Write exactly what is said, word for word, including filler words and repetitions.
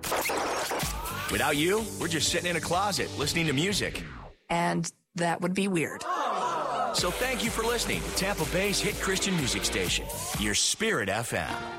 Without you, we're just sitting in a closet listening to music. And that would be weird. So thank you for listening to Tampa Bay's hit Christian music station, Your Spirit F M.